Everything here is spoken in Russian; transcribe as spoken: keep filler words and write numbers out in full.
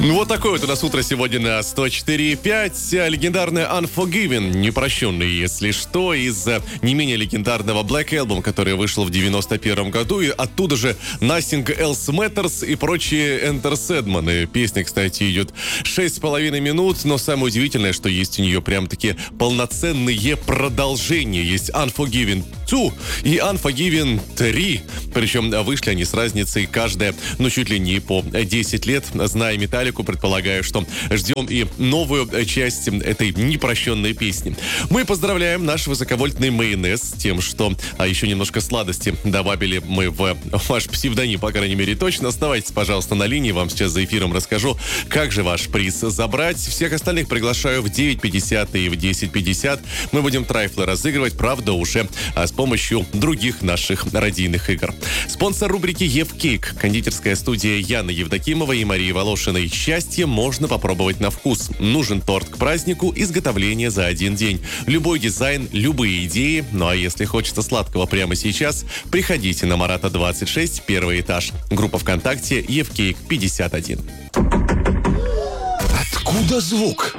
Ну вот такое вот у нас утро сегодня на сто четыре и пять. Легендарная Unforgiven, непрощенный, если что, из не менее легендарного Black Album, который вышел в девяносто первом году, и оттуда же Nothing Else Matters и прочие Enter Sandman. Песня, кстати, идет шесть с половиной минут, но самое удивительное, что есть у нее прям-таки полноценные продолжения. Есть Unforgiven два и Unforgiven три, причем вышли они с разницей каждая, ну, чуть ли не по десять лет. Зная Металлику, предполагаю, что ждем и новую часть этой непрощенной песни. Мы поздравляем наш высоковольтный майонез с тем, что а, еще немножко сладости добавили мы в ваш псевдоним, по крайней мере, точно. Оставайтесь, пожалуйста, на линии, вам сейчас за эфиром расскажу, как же ваш приз забрать. Всех остальных приглашаю в девять пятьдесят и в десять пятьдесят. Мы будем трайфлы разыгрывать, правда, уже а, с помощью других наших радийных игр. Спонсор рубрики «Евкейк» — кондитерская студия Яны Евдокимовой и Марии Волошиной. Счастье можно попробовать на вкус. Нужен торт к празднику, изготовление за один день. Любой дизайн, любые идеи. Ну а если хочется сладкого прямо сейчас, приходите на Марата двадцать шесть, первый этаж. Группа ВКонтакте «Евкейк пятьдесят один». Откуда звук?